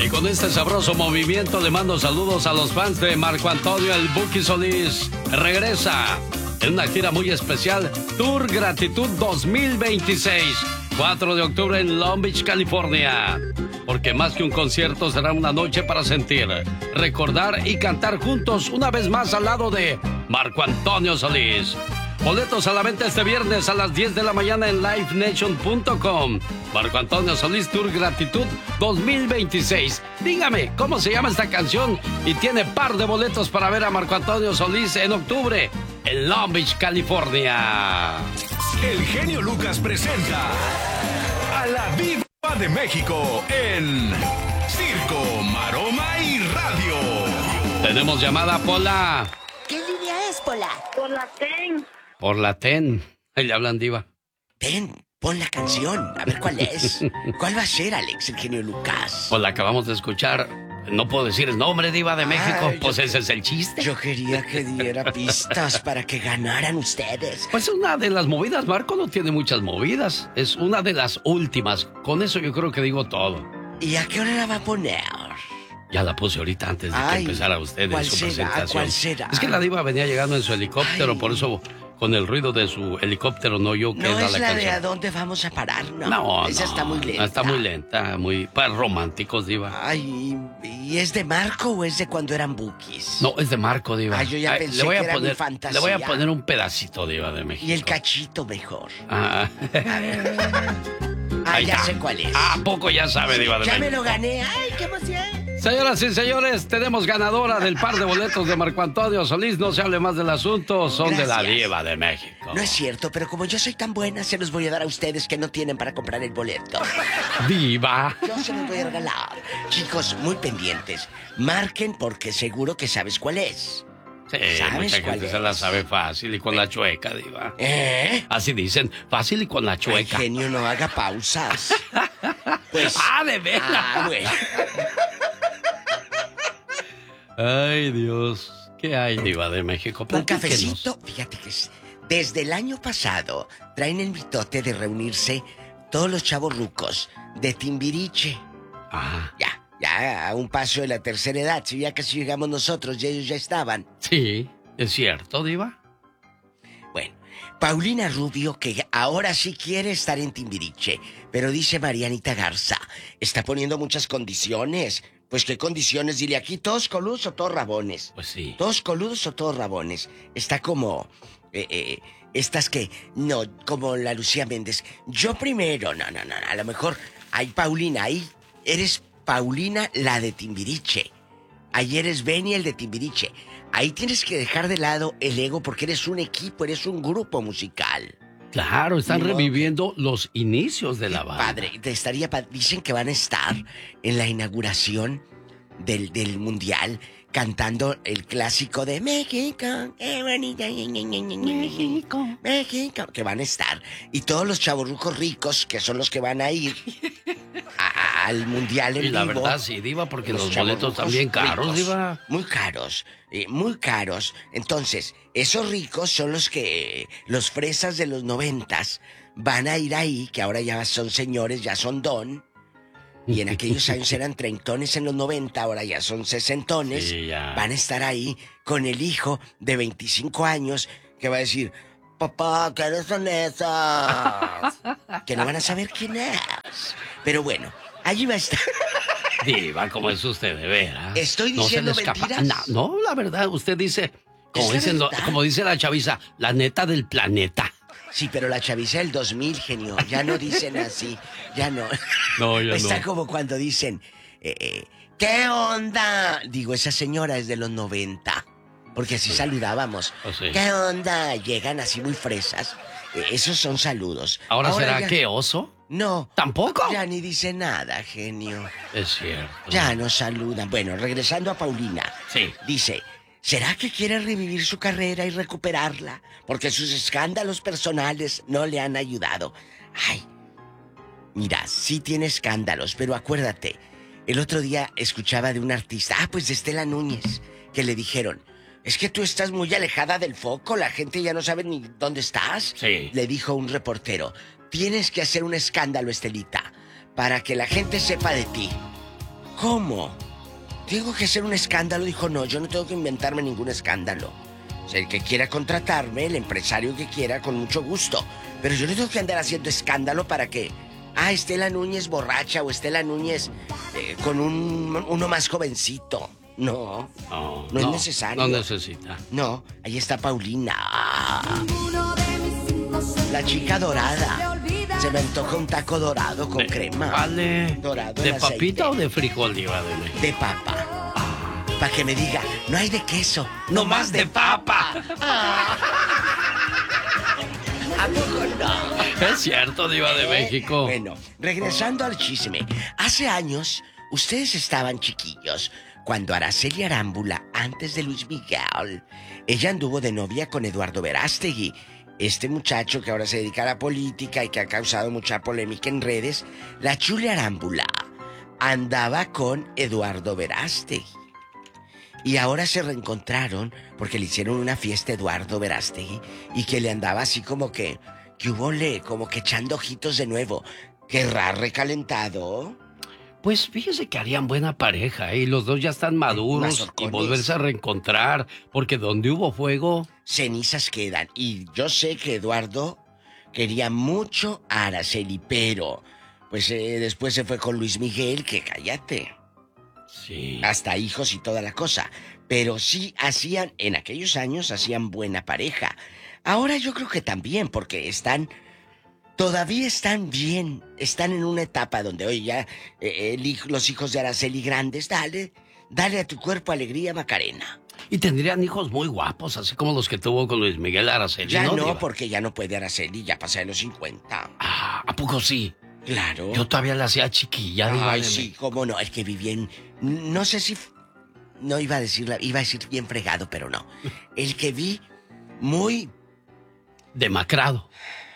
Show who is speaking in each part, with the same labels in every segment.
Speaker 1: Y con este sabroso movimiento le mando saludos a los fans de Marco Antonio el Buki Solís. Regresa en una gira muy especial, Tour Gratitud 2026, 4 de octubre en Long Beach, California. Porque más que un concierto será una noche para sentir, recordar y cantar juntos una vez más al lado de Marco Antonio Solís. Boletos a la venta este viernes a las 10 de la mañana en livenation.com. Marco Antonio Solís Tour Gratitud 2026. Dígame, ¿cómo se llama esta canción? Y tiene par de boletos para ver a Marco Antonio Solís en octubre en Long Beach, California.
Speaker 2: El genio Lucas presenta a la Diva de México en Circo, Maroma y Radio.
Speaker 1: Tenemos llamada, Pola.
Speaker 3: ¿Qué línea es, Pola?
Speaker 4: Por la TEN.
Speaker 1: Por la TEN. Ahí le hablan, Diva.
Speaker 3: Ten, pon la canción. A ver cuál es. ¿Cuál va a ser, Alex, el genio Lucas?
Speaker 1: Pues la acabamos de escuchar. No puedo decir el nombre, Diva de México. Pues ese es el chiste.
Speaker 3: Yo quería que diera pistas para que ganaran ustedes.
Speaker 1: Pues una de las movidas, Marco no tiene muchas movidas. Es una de las últimas. Con eso yo creo que digo todo.
Speaker 3: ¿Y a qué hora la va a poner?
Speaker 1: Ya la puse ahorita antes de que empezara usted en su presentación.
Speaker 3: ¿Cuál será?
Speaker 1: Es que la Diva venía llegando en su helicóptero, por eso con el ruido de su helicóptero no yo queda
Speaker 3: no es
Speaker 1: la
Speaker 3: la
Speaker 1: canción.
Speaker 3: de ¿a dónde vamos a parar?
Speaker 1: No,
Speaker 3: esa está muy lenta.
Speaker 1: Está muy lenta, muy para románticos, Diva.
Speaker 3: Ay, ¿y es de Marco o es de cuando eran bookies?
Speaker 1: No, es de Marco, Diva.
Speaker 3: Ay, yo ya pensé que era mi fantasía.
Speaker 1: Le voy a poner un pedacito, Diva de México.
Speaker 3: Y el cachito mejor.
Speaker 1: Ah.
Speaker 3: Ah, ya sé cuál es.
Speaker 1: ¿A poco ya sabe, Diva de
Speaker 3: Ya
Speaker 1: México?
Speaker 3: me lo gané. Ay, qué emoción.
Speaker 1: Señoras y señores, tenemos ganadora del par de boletos de Marco Antonio Solís. No se hable más del asunto, son de la Diva de México.
Speaker 3: No es cierto, pero como yo soy tan buena, se los voy a dar a ustedes que no tienen para comprar el boleto.
Speaker 1: Diva.
Speaker 3: Yo se los voy a regalar. Chicos, muy pendientes. Marquen porque seguro que sabes cuál es.
Speaker 1: Sí,
Speaker 3: ¿Sabes
Speaker 1: mucha
Speaker 3: cuál
Speaker 1: gente
Speaker 3: es?
Speaker 1: se la sabe fácil y con la chueca, Diva.
Speaker 3: ¿Eh?
Speaker 1: Así dicen, fácil y con la chueca.
Speaker 3: Ay, genio, no haga pausas. Pues...
Speaker 1: de veras.
Speaker 3: Bueno.
Speaker 1: Ay, Dios. ¿Qué hay, Diva de México?
Speaker 3: Un
Speaker 1: Platíquenos.
Speaker 3: cafecito, fíjate que desde el año pasado traen el mitote de reunirse todos los chavos rucos de Timbiriche.
Speaker 1: Ah.
Speaker 3: Ya a un paso de la tercera edad, si ya casi llegamos nosotros y ellos ya estaban.
Speaker 1: Sí, es cierto, Diva.
Speaker 3: Bueno, Paulina Rubio, que ahora sí quiere estar en Timbiriche, pero dice Marianita Garza, está poniendo muchas condiciones. Pues, ¿qué condiciones? Dile aquí, ¿todos coludos o todos rabones?
Speaker 1: Pues sí.
Speaker 3: ¿Todos coludos o todos rabones? Está como... estas que... No, como la Lucía Méndez. Yo primero, no. A lo mejor... Ay, Paulina, ahí eres Paulina, la de Timbiriche. Ahí eres Benny, el de Timbiriche. Ahí tienes que dejar de lado el ego porque eres un equipo, eres un grupo musical.
Speaker 1: Claro, están reviviendo los inicios de la banda.
Speaker 3: Padre, dicen que van a estar en la inauguración del Mundial cantando el clásico de México, qué bonita, México, que van a estar. Y todos los chavorrucos ricos, que son los que van a ir al Mundial en vivo.
Speaker 1: Y la verdad, sí, Diva, porque los boletos están bien caros,
Speaker 3: ricos,
Speaker 1: Diva.
Speaker 3: Muy caros. Entonces, esos ricos son los fresas de los 90s van a ir ahí, que ahora ya son señores, ya son don. Y en aquellos años eran treintones en los 90, ahora ya son sesentones.
Speaker 1: Sí, ya.
Speaker 3: Van a estar ahí con el hijo de 25 años que va a decir, papá, ¿qué son esas? Que no van a saber quién es. Pero bueno, allí va a estar.
Speaker 1: Diva, ¿cómo es usted de veras?
Speaker 3: ¿Estoy
Speaker 1: No se le
Speaker 3: diciendo
Speaker 1: escapa.
Speaker 3: mentiras?
Speaker 1: No, la verdad, usted dice,
Speaker 3: ¿Es la verdad?
Speaker 1: como dice la chaviza, la neta del planeta.
Speaker 3: Sí, pero la chaviza del 2000, genio, ya no dicen así, ya no.
Speaker 1: No, ya
Speaker 3: Está
Speaker 1: no.
Speaker 3: como cuando dicen, ¿qué onda? Digo, esa señora es de los 90, porque así saludábamos.
Speaker 1: Oh, sí.
Speaker 3: ¿Qué onda? Llegan así muy fresas. Esos son saludos.
Speaker 1: ¿Ahora será
Speaker 3: ya...
Speaker 1: que oso?
Speaker 3: No.
Speaker 1: ¿Tampoco?
Speaker 3: Ya ni dice nada, genio.
Speaker 1: Es cierto.
Speaker 3: Ya nos saludan. Bueno, regresando a Paulina.
Speaker 1: Sí.
Speaker 3: Dice, ¿será que quiere revivir su carrera y recuperarla? Porque sus escándalos personales no le han ayudado. Ay, mira, sí tiene escándalos, pero acuérdate, el otro día escuchaba de un artista, pues de Estela Núñez, que le dijeron, es que tú estás muy alejada del foco, la gente ya no sabe ni dónde estás.
Speaker 1: Sí.
Speaker 3: Le dijo un reportero, tienes que hacer un escándalo, Estelita, para que la gente sepa de ti. ¿Cómo? ¿Tengo que hacer un escándalo? Dijo, no, yo no tengo que inventarme ningún escándalo. O sea, el que quiera contratarme, el empresario que quiera, con mucho gusto. Pero yo no tengo que andar haciendo escándalo para que... Estela Núñez borracha o Estela Núñez con uno más jovencito. No, no es necesario.
Speaker 1: No necesita.
Speaker 3: No, ahí está Paulina. La chica dorada. Se me antoja un taco dorado con crema.
Speaker 1: Vale.
Speaker 3: Dorado
Speaker 1: ¿De
Speaker 3: en
Speaker 1: papita
Speaker 3: aceite.
Speaker 1: o de frijol, Diva de México?
Speaker 3: De papa. Para que me diga, no hay de queso, nomás de papa. ¿A poco no?
Speaker 1: Es cierto, Diva de México.
Speaker 3: Bueno, regresando al chisme. Hace años, ustedes estaban chiquillos cuando Araceli Arámbula, antes de Luis Miguel, ella anduvo de novia con Eduardo Verástegui. Este muchacho que ahora se dedica a la política y que ha causado mucha polémica en redes, la Chule Arámbula andaba con Eduardo Verástegui. Y ahora se reencontraron porque le hicieron una fiesta a Eduardo Verástegui y que le andaba así como que hubole, como que echando ojitos de nuevo. ¿Querrá recalentado?
Speaker 1: Pues fíjese que harían buena pareja, y los dos ya están maduros y volverse a reencontrar, porque donde hubo fuego...
Speaker 3: cenizas quedan. Y yo sé que Eduardo quería mucho a Araceli, pero pues después se fue con Luis Miguel, que cállate.
Speaker 1: Sí.
Speaker 3: Hasta hijos y toda la cosa. Pero sí hacían, en aquellos años hacían buena pareja. Ahora yo creo que también, porque todavía están bien. Están en una etapa donde, oye, ya los hijos de Araceli grandes, dale a tu cuerpo alegría, Macarena.
Speaker 1: Y tendrían hijos muy guapos, así como los que tuvo con Luis Miguel Araceli.
Speaker 3: Ya no,
Speaker 1: Diva?
Speaker 3: porque ya no puede Araceli, ya pasa de los 50.
Speaker 1: ¿A poco sí?
Speaker 3: Claro.
Speaker 1: Yo todavía la hacía chiquilla.
Speaker 3: Ay, sí, cómo no, el que vivía en... No sé si... No iba a decir bien fregado, pero no. El que vi muy...
Speaker 1: demacrado.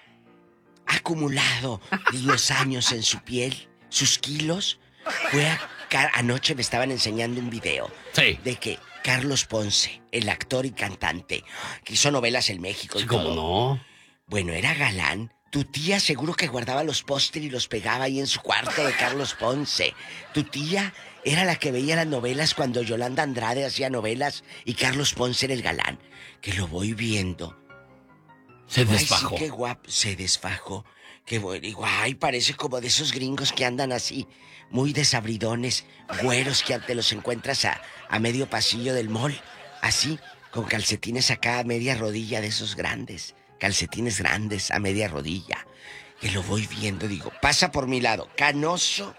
Speaker 3: Acumulado los años en su piel, sus kilos. Anoche me estaban enseñando un video.
Speaker 1: Sí.
Speaker 3: De que Carlos Ponce, el actor y cantante, que hizo novelas en México y
Speaker 1: Sí,
Speaker 3: todo.
Speaker 1: ¿cómo no?
Speaker 3: Bueno, era galán. Tu tía seguro que guardaba los pósteres y los pegaba ahí en su cuarto de Carlos Ponce. Tu tía era la que veía las novelas cuando Yolanda Andrade hacía novelas y Carlos Ponce era el galán. Que lo voy viendo.
Speaker 1: Se desfajó.
Speaker 3: Ay, sí, qué guapo. Se desfajó. Qué bueno. Digo, ay, parece como de esos gringos que andan así, muy desabridones, güeros que te los encuentras a medio pasillo del mall. Así, con calcetines acá a media rodilla de esos grandes. Calcetines grandes a media rodilla. Que lo voy viendo, digo, pasa por mi lado. Canoso.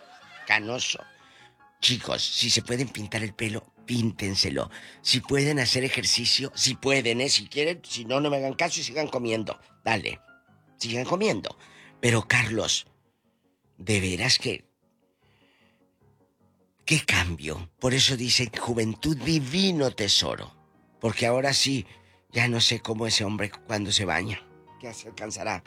Speaker 3: Chicos, si se pueden pintar el pelo, píntenselo. Si pueden hacer ejercicio, si pueden, si quieren, si no, no me hagan caso y sigan comiendo. Dale, sigan comiendo. Pero Carlos, de veras que... ¿Qué cambio? Por eso dicen juventud divino tesoro. Porque ahora sí, ya no sé cómo ese hombre cuando se baña. ¿Qué se alcanzará?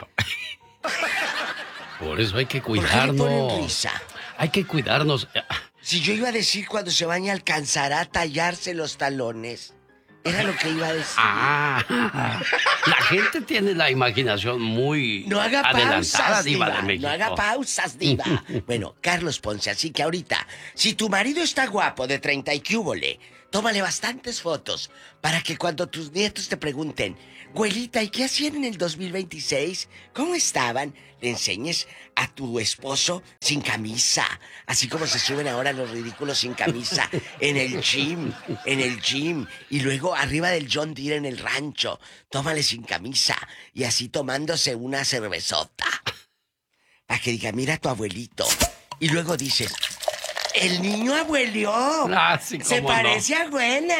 Speaker 1: Por eso hay que
Speaker 3: ¿Por qué le ponen
Speaker 1: cuidarnos.
Speaker 3: risa?
Speaker 1: Hay que cuidarnos.
Speaker 3: Si yo iba a decir cuando se baña alcanzará a tallarse los talones. Era lo que iba a decir.
Speaker 1: La gente tiene la imaginación muy
Speaker 3: No haga
Speaker 1: adelantada,
Speaker 3: pausas,
Speaker 1: Diva
Speaker 3: diva.
Speaker 1: de México.
Speaker 3: No haga pausas, diva. Bueno, Carlos Ponce, así que ahorita, si tu marido está guapo de 30 y que húbole, tómale bastantes fotos para que cuando tus nietos te pregunten, güelita, ¿y qué hacían en el 2026? ¿Cómo estaban? Le enseñes a tu esposo sin camisa, así como se suben ahora los ridículos sin camisa en el gym, y luego arriba del John Deere en el rancho, tómale sin camisa y así tomándose una cervezota. Para que diga, mira a tu abuelito. Y luego dices, el niño abuelió.
Speaker 1: Sí,
Speaker 3: se parece a Güena.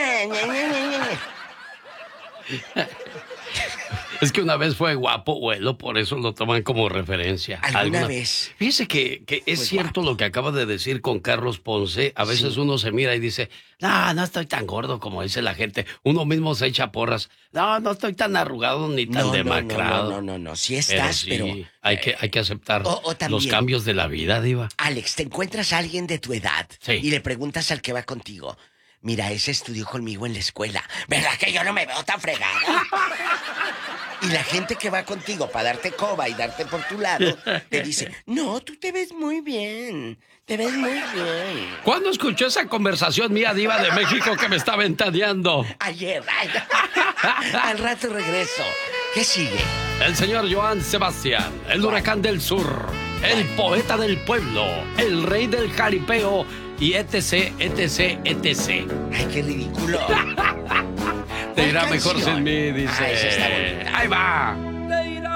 Speaker 1: Es que una vez fue guapo, abuelo, por eso lo toman como referencia.
Speaker 3: ¿Alguna vez?
Speaker 1: Fíjese que es
Speaker 3: Fue
Speaker 1: cierto
Speaker 3: guapo.
Speaker 1: lo que acaba de decir con Carlos Ponce. A veces
Speaker 3: Sí.
Speaker 1: uno se mira y dice, no estoy tan gordo como dice la gente. Uno mismo se echa porras. No estoy tan arrugado ni tan demacrado.
Speaker 3: No. Sí estás, pero...
Speaker 1: hay que aceptar
Speaker 3: o también,
Speaker 1: los cambios de la vida, Diva.
Speaker 3: Alex, te encuentras a alguien de tu edad
Speaker 1: Sí.
Speaker 3: y le preguntas al que va contigo, mira, ese estudió conmigo en la escuela. ¿Verdad que yo no me veo tan fregada? Y la gente que va contigo para darte coba y darte por tu lado, te dice, no, tú te ves muy bien. Te ves muy bien.
Speaker 1: ¿Cuándo escuchó esa conversación mía, diva de México, que me está ventaneando?
Speaker 3: Ayer. Al rato regreso. ¿Qué sigue?
Speaker 1: El señor Joan Sebastián, el huracán del sur, el poeta del pueblo, el rey del jaripeo y etc.
Speaker 3: Ay, qué ridículo.
Speaker 1: Te irá mejor sin mí, dice.
Speaker 3: Esa está bonita.
Speaker 1: Ahí va.